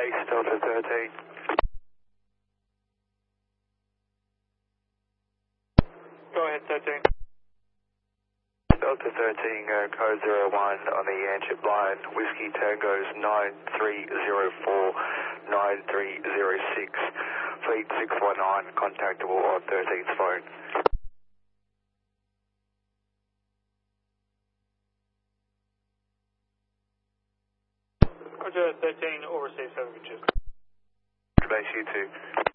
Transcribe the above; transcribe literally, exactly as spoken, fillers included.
base, Delta thirteen. Go ahead, thirteen. Delta thirteen, uh, code zero one on the Yanchep line, Whiskey Tango's nine three zero four nine three zero six, Fleet six one nine, contactable on thirteen's phone. Roger, thirteen, all received, seven inches. Base, you two.